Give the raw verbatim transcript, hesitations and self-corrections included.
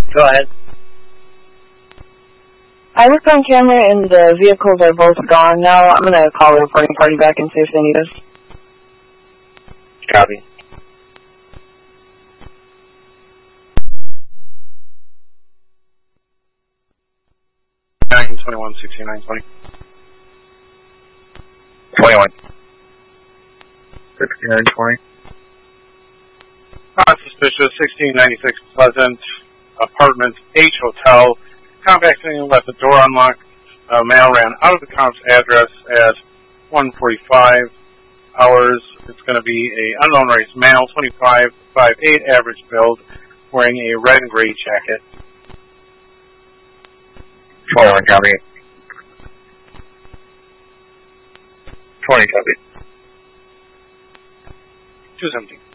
Go ahead. I work on camera and the vehicles are both gone now. I'm going to call the reporting party back and see if they need us. Copy. nine twenty-one sixty-nine twenty. twenty-one. sixty-nine twenty. Uh, suspicious, sixteen ninety-six Pleasant, apartment H Hotel. Contacting left the door unlocked. Uh, mail ran out of the comp's address at one forty-five hours. It's going to be a unknown race male, twenty-five five eight average build, wearing a red and gray jacket. twenty-one copy. twenty copy. two seventeen.